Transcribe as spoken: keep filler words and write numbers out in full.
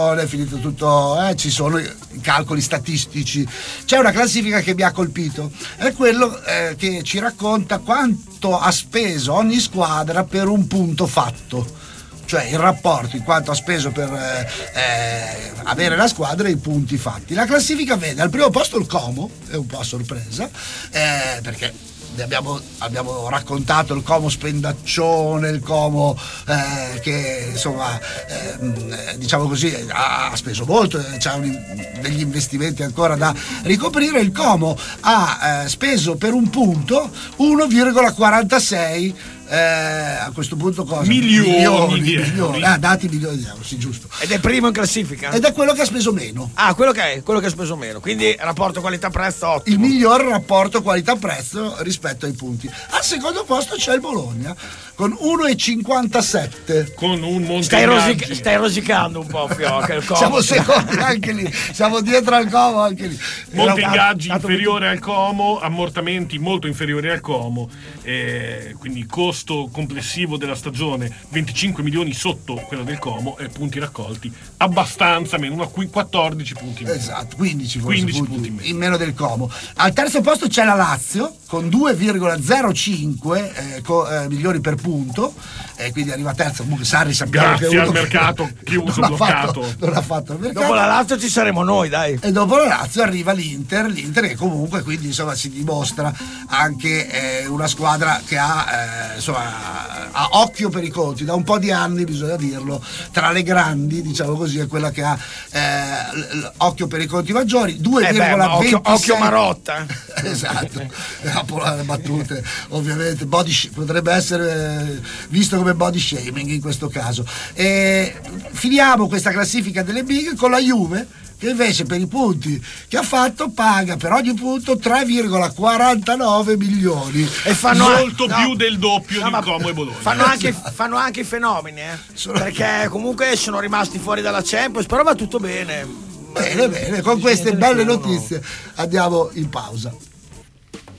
è finito tutto, eh, ci sono i calcoli statistici. C'è una classifica che mi ha colpito, è quello eh, che ci racconta quanto ha speso ogni squadra per un punto fatto, cioè il rapporto in quanto ha speso per eh, eh, avere la squadra e i punti fatti. La classifica vede al primo posto il Como, è un po' a sorpresa, eh, perché Abbiamo, abbiamo raccontato il Como spendaccione, il Como eh, che insomma eh, diciamo così ha, ha speso molto, c'ha un, degli investimenti ancora da ricoprire. Il Como ha eh, speso per un punto uno virgola quarantasei eh, a questo punto cosa? Milioni, milioni, di milioni. Ah, dati milioni di euro, sì, giusto. Ed è primo in classifica? Ed è quello che ha speso meno. Ah, quello che è, quello che ha speso meno. Quindi rapporto qualità-prezzo ottimo. Il miglior rapporto qualità-prezzo rispetto ai punti. Al secondo posto c'è il Bologna con uno virgola cinquantasette. Con un Monte stai, rosic- stai rosicando un po', Fiocca. Il Como. Siamo secondi anche lì, siamo dietro al Como anche lì. Monte Era- ingaggi dato- inferiore al Como, ammortamenti molto inferiori al Como, eh, quindi costo complessivo della stagione venticinque milioni sotto quello del Como e punti raccolti abbastanza meno, una qui- quattordici punti in meno. Esatto, quindici, forse, quindici punti, punti in meno. in meno del Como. Al terzo posto c'è la Lazio con due virgola zero cinque eh, co- eh, milioni per punto, e quindi arriva terza. Comunque Sarri sappiamo Grazie che è uno al che mercato chiuso, non ha bloccato. fatto, non ha fatto il mercato. Dopo la Lazio ci saremo noi, dai. E dopo la Lazio arriva l'Inter, l'Inter che comunque quindi insomma si dimostra anche eh, una squadra che ha eh, insomma ha occhio per i conti, da un po' di anni bisogna dirlo, tra le grandi diciamo così è quella che ha eh, l- l- occhio per i conti maggiori, due virgola ventisei. Eh beh, ma occhio, occhio Marotta. Esatto, le battute ovviamente, body sh- potrebbe essere eh, visto come body shaming in questo caso. E finiamo questa classifica delle big con la Juve, che invece per i punti che ha fatto paga per ogni punto tre virgola quarantanove milioni. E fanno molto no, più del doppio no, di ma Como e Bologna. Fanno anche, fanno anche i fenomeni, eh? Sono- Perché comunque sono rimasti fuori dalla Champions, però va tutto bene. Bene, bene, con queste belle notizie andiamo in pausa.